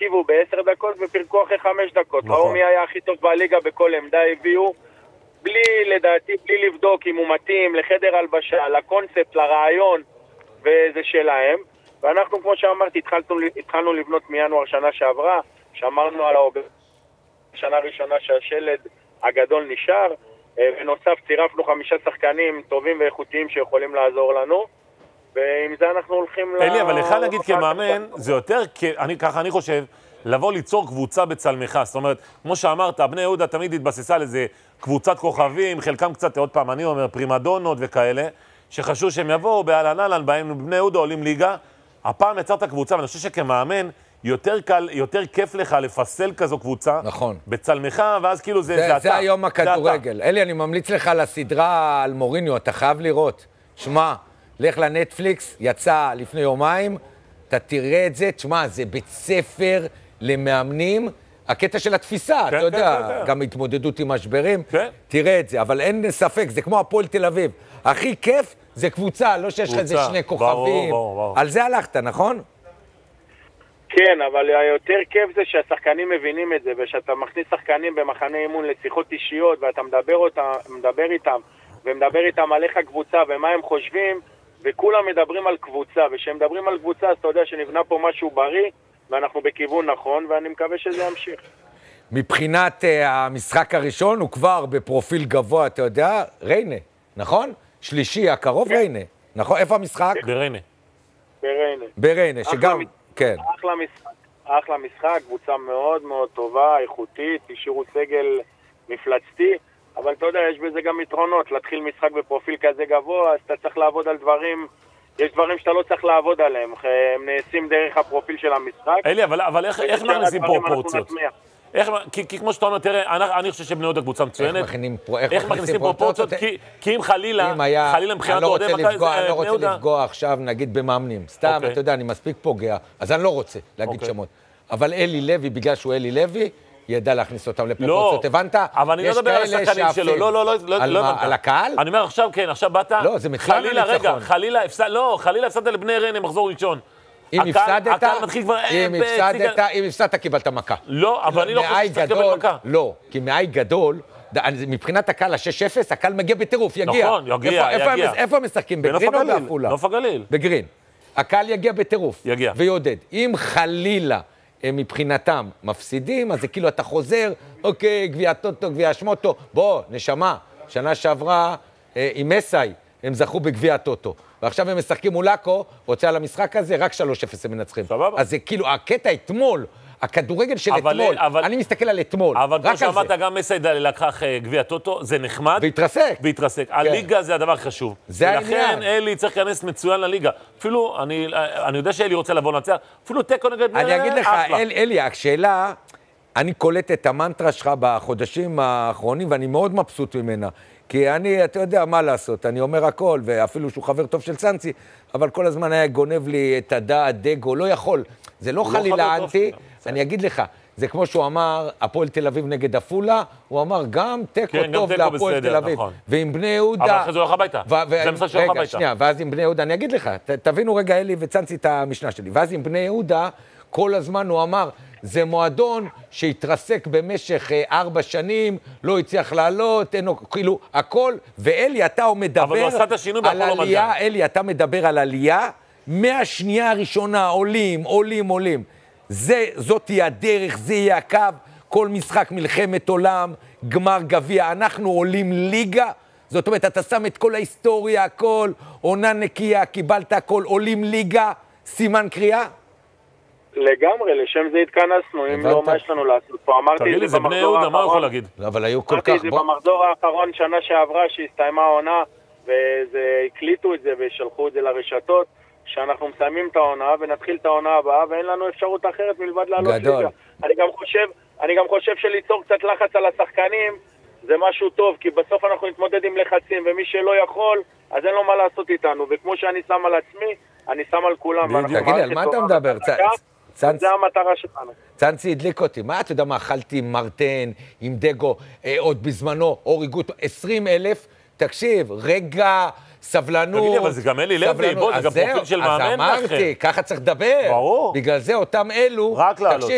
הגיבו ב10 דקות ופירקו אחרי 5 דקות. רומי היה הכי טוב בליגה בכל עמדה, הביאו לדעתי, בלי לבדוק אם הוא מתאים לחדר הלבשה, לקונספט, לרעיון, וזה שלהם. ואנחנו, כמו שאמרתי, התחלנו לבנות מינואר שנה שעברה, שמרנו על שנה ראשונה שהשלד הגדול נשאר, ונוסף צירפנו 5 שחקנים טובים ואיכותיים שיכולים לעזור לנו, ועם זה אנחנו הולכים אלי, אבל לך נגיד כמאמן, זה יותר, ככה אני חושב, לבוא ליצור קבוצה בצלמך. זאת אומרת, כמו שאמרת, בני יהודה תמיד התבססה על איזה קבוצת כוכבים, חלקם קצת, עוד פעם, אני אומר, פרימדונות וכאלה, שחשוב שהם יבואו באלן, בהם בני יהודה עולים ליגה. הפעם יצרת קבוצה, ואני חושב שכמאמן, יותר קל, יותר כיף לך לפסל כזו קבוצה. נכון. בצלמך, ואז כאילו זה אתה. זה היום הכדורגל. אלי, אני ממליץ לך לסדרה על מוריניו, אתה חייב לראות. שמע, לך לנטפליקס, יצא לפני יומיים, אתה תראה את זה, תשמע, זה בית ספר למאמנים, הקטע של התפיסה, אתה יודע, גם התמודדות עם משברים, תראה את זה, אבל אין ספק, זה כמו הפועל תל אביב. הכי כיף זה קבוצה, לא שיש לך איזה 2 כוכבים. על זה הלכת, נכון? כן, אבל היותר כיף זה שהשחקנים מבינים את זה, ושאתה מכניס שחקנים במחנה אימון לשיחות אישיות, ואתה מדבר איתם, ומדבר איתם על איך הקבוצה ומה הם חושבים, וכולם מדברים על קבוצה, וכשהם מדברים על קבוצה, אז אתה יודע שנבנה פה משהו בריא, ואנחנו בכיוון נכון, ואני מקווה שזה ימשיך. מבחינת המשחק הראשון, הוא כבר בפרופיל גבוה, אתה יודע, ריינה, נכון? שלישי, הקרוב ריינה. נכון? איפה המשחק? בריינה. בריינה, שגם, כן. אחלה משחק, קבוצה מאוד מאוד טובה, איכותית, אישרו סגל מפלצתי, אבל אתה יודע, יש בזה גם יתרונות, להתחיל משחק בפרופיל כזה גבוה, אז אתה צריך לעבוד על דברים, יש דברים שאתה לא צריך לעבוד עליהם, הם נעשים דרך הפרופיל של המשחק. אלי, אבל איך מכניסים פרופורציות? כי כמו שאתה אומר, תראה, אני חושב שבני יהודה קבוצה מצוינת. איך מכניסים פרופורציות? כי אם חלילה מבחינת אוהדי מכבי, אני לא רוצה לפגוע עכשיו, נגיד, במאמנים. סתם, אתה יודע, אני מספיק פוגע, אז אני לא רוצה להגיד שמות. אבל אלי לוי, בגלל שהוא אלי לוי, ידע להכניס אותם לפרופורציות. הבנת? אבל אני לא מדבר על השחקנים שלו. לא. על הקהל? אני אומר עכשיו, כן, עכשיו באת. לא, זה מצוין לניצחון. חלילה הפסדת לבני ריינה מחזור ראשון. אם הפסדת, קיבלת מכה. לא, אבל אני לא חושב שתקבל מכה. לא, כי מאי גדול, מבחינת הקהל ה-6-0, הקהל מגיע בטירוף, יגיע. נכון, יגיע. איפה הם משחקים? בגרין או בעפולה? נוף הגליל. בגרין. הקהל יגיע בטירוף. יגיע. ויודד. אם חלילה הם מבחינתם מפסידים, אז זה כאילו אתה חוזר, אוקיי, גביע טוטו, גביע שמוטו, בוא, נשמה, שנה שעברה עם מסאי, הם זכו בגביע טוטו. ועכשיו הם משחקים מול אקו, רוצה על המשחק הזה, רק 3-0 הם מנצחים. סבבה. אז זה כאילו, הקטע אתמול, הכדורגל של אתמול, אני מסתכל על אתמול, אבל כמו שאמרת, גם מסאי לקח גביע טוטו, זה נחמד. והתרסק. הליגה זה הדבר החשוב. זה העניין. ולכן אלי צריך להיכנס מצוין לליגה. אפילו, אני יודע שאלי רוצה לבוא לנצח, אפילו תיקו נגד אני אגיד לך, אלי, השאלה, אני קולט את המנטרה שלך בחודשים האחרונים, ואני מאוד מבסוט ממנה. כי אתה יודע מה לעשות, אני אומר הכל, ואפילו שהוא חבר טוב של צאנצי, אבל כל הזמן היה גונב לי את הדעת דגו, לא יכול. זה לא חלילה אנטי, אני אגיד לך, זה כמו שהוא אמר, הפועל תל אביב נגד עפולה, הוא אמר גם תיקו טוב להפועל תל אביב. ועם בני יהודה... אבל אחרי זה הולך הביתה. זה משחק שהולך הביתה. רגע, שנייה, ואז עם בני יהודה, אני אגיד לך, תבינו רגע אלי וצאנצי את המשנה שלי, ואז עם בני יהודה, כל הזמן הוא אמר, זה מועדון שהתרסק במשך 4 שנים, לא הצליח לעלות, כאילו, הכל, ואלי, אתה מדבר על עלייה, אלי, אתה מדבר על עלייה, מהשנייה הראשונה, עולים. זאת היא הדרך, זה יהיה הקו, כל משחק מלחמת עולם, גמר גביע, אנחנו עולים ליגה, זאת אומרת, אתה שם את כל ההיסטוריה, הכל, עונה נקייה, קיבלת הכל, עולים ליגה, סימן קריאה? לגמרי, לשם זה התכנסנו, אם לא מה יש לנו לעשות פה, אמרתי את זה במחזור האחרון, מה יכול להגיד? אבל היו כל כך... אמרתי את זה במחזור האחרון שנה שעברה שהסתיימה העונה, והקליטו את זה ושלחו את זה לרשתות, שאנחנו מסיימים את העונה ונתחיל את העונה הבאה, ואין לנו אפשרות אחרת מלבד לעלות ליגה. אני גם חושב שליצור קצת לחץ על השחקנים, זה משהו טוב, כי בסוף אנחנו נתמודד עם לחצים, ומי שלא יכול, אז אין לו מה לעשות איתנו, וכמו שאני שם על עצמי, אני שם על כולם. תגיד לי, על מה אתה מדבר? זה המטרה שלנו. צאנצי הדליק אותי. מה אתה יודע מה, אכלתי עם מרטן, עם דגו, עוד בזמנו, אורי גוטו, 20,000, תקשיב, רגע, סבלנות. תגיד לי, אבל זה גם אלי לוי, בוא, זה גם פרופיל של מאמן. אז אמרתי, ככה צריך לדבר. ברור. בגלל זה אותם אלו, רק לעלות.